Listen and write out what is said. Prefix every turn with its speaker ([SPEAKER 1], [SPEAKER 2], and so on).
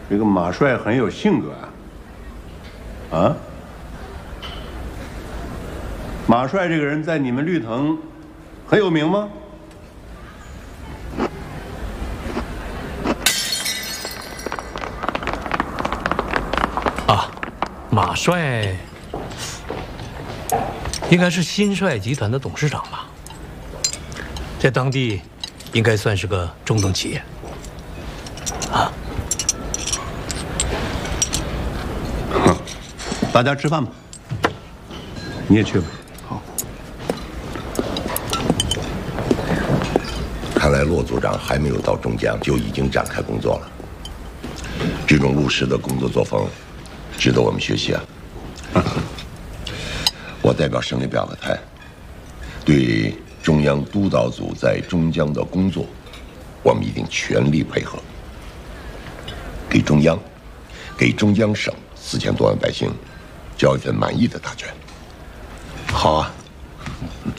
[SPEAKER 1] 这个马帅很有性格啊。啊？马帅这个人在你们绿藤很有名吗？
[SPEAKER 2] 啊，马帅应该是新帅集团的董事长吧，在当地应该算是个中等企业。啊。
[SPEAKER 1] 哼，大家吃饭吧，你也去吧。
[SPEAKER 3] 看来骆组长还没有到中江，就已经展开工作了。这种务实的工作作风，值得我们学习啊！我代表省里表个态，对中央督导组在中江的工作，我们一定全力配合，给中央、给中江省4000多万百姓交一份满意的答卷。
[SPEAKER 1] 好啊。